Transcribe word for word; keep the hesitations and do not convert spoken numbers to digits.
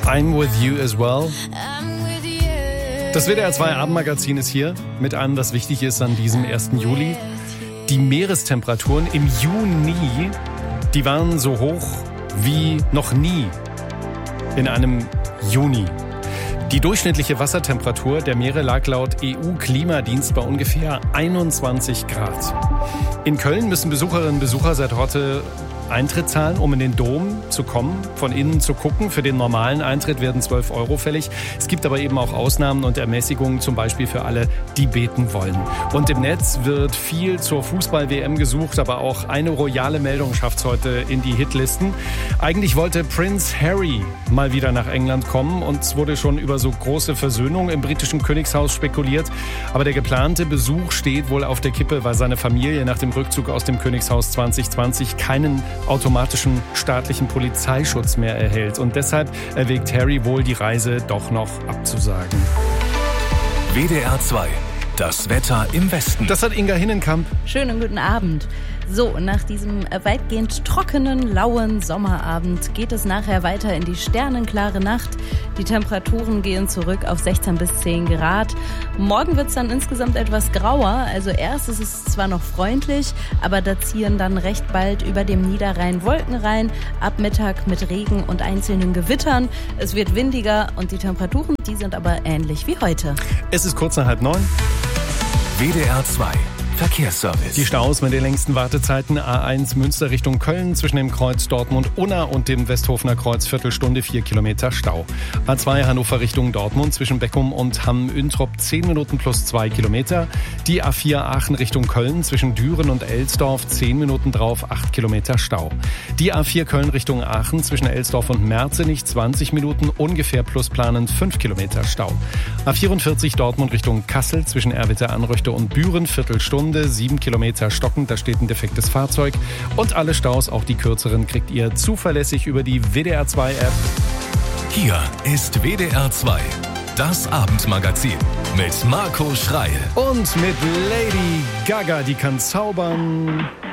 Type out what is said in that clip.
I'm with you as well. Das W D R zwei Abendmagazin ist hier mit allem, was wichtig ist an diesem ersten Juli. Die Meerestemperaturen im Juni, die waren so hoch wie noch nie in einem Juni. Die durchschnittliche Wassertemperatur der Meere lag laut E U-Klimadienst bei ungefähr einundzwanzig Grad. In Köln müssen Besucherinnen und Besucher seit heute Eintritt zahlen, um in den Dom zu kommen, von innen zu gucken. Für den normalen Eintritt werden zwölf Euro fällig. Es gibt aber eben auch Ausnahmen und Ermäßigungen, zum Beispiel für alle, die beten wollen. Und im Netz wird viel zur Fußball-W M gesucht, aber auch eine royale Meldung schafft es heute in die Hitlisten. Eigentlich wollte Prince Harry mal wieder nach England kommen und es wurde schon über so große Versöhnung im britischen Königshaus spekuliert. Aber der geplante Besuch steht wohl auf der Kippe, weil seine Familie nach dem Rückzug aus dem Königshaus zwanzig zwanzig keinen automatischen staatlichen Polizeischutz mehr erhält. Und deshalb erwägt Harry wohl, die Reise doch noch abzusagen. W D R zwei, das Wetter im Westen. Das hat Inga Hinnenkamp. Schönen guten Abend. So, nach diesem weitgehend trockenen, lauen Sommerabend geht es nachher weiter in die sternenklare Nacht. Die Temperaturen gehen zurück auf sechzehn bis zehn Grad. Morgen wird es dann insgesamt etwas grauer. Also erst ist es zwar noch freundlich, aber da ziehen dann recht bald über dem Niederrhein Wolken rein. Ab Mittag mit Regen und einzelnen Gewittern. Es wird windiger und die Temperaturen, die sind aber ähnlich wie heute. Es ist kurz nach halb neun. W D R zwei. Verkehrsservice. Die Staus mit den längsten Wartezeiten: A eins Münster Richtung Köln zwischen dem Kreuz Dortmund-Unna und dem Westhofener Kreuz Viertelstunde, vier Kilometer Stau. A zwei Hannover Richtung Dortmund zwischen Beckum und Hamm-Üntrop zehn Minuten plus zwei Kilometer. Die A vier Aachen Richtung Köln zwischen Düren und Elsdorf zehn Minuten drauf, acht Kilometer Stau. Die A vier Köln Richtung Aachen zwischen Elsdorf und Merzenich zwanzig Minuten ungefähr plus planend fünf Kilometer Stau. A vierundvierzig Dortmund Richtung Kassel zwischen Erwitte-Anröchte und Büren Viertelstunde, sieben Kilometer stockend, da steht ein defektes Fahrzeug. Und alle Staus, auch die kürzeren, kriegt ihr zuverlässig über die W D R zwei App. Hier ist W D R zwei, das Abendmagazin mit Marco Schreil. Und mit Lady Gaga, die kann zaubern.